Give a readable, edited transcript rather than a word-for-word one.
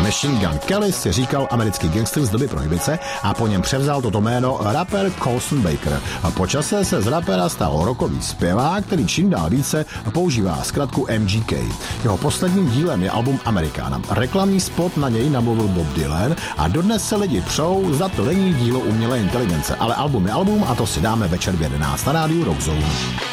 Machine Gun Kelly si říkal americký gangster z doby prohibice a po něm převzal toto jméno rapper Colson Baker. Po čase se z rapera stal rockový zpěvák, který čím dál více používá zkratku MGK. Jeho posledním dílem je album Americana. Reklamní spot na něj namluvil Bob Dylan a dodnes se lidi přou, za to není dílo umělé inteligence, ale album je album a to si dáme večer v 11 na rádiu Rock Zone.